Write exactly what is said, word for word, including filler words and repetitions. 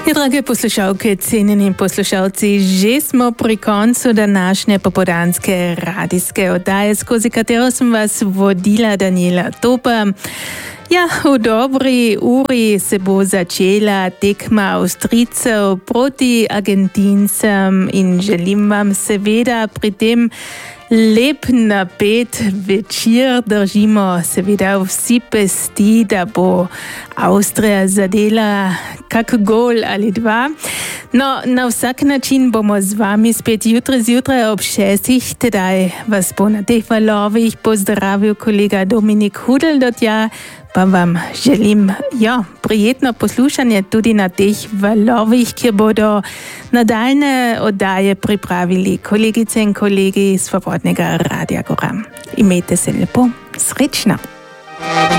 Drage poslušalke, cenjeni poslušalci, že smo pri koncu današnje popoldanske radijske oddaje, skozi katero sem vas vodila Daniela Topa. Ja, v dobri uri se bo začela tekma Avstrijcev proti Argentincem in želim vam seveda pri tem lep napet večer. Držimo seveda vsi pesti, da bo Avstrija zadela kak gol ali dva. No, na vsak način bomo z vami spet jutri zjutraj ob šestih, tedaj vas bo na teh valovih pozdravil kolega Dominik Hudl. Do tja pa vam želim ja, prijetno poslušanje tudi na teh valovih, kjer bodo nadaljne oddaje pripravili kolegice in kolegi iz Svobodnega Radia Goran. Imejte se lepo, srečno!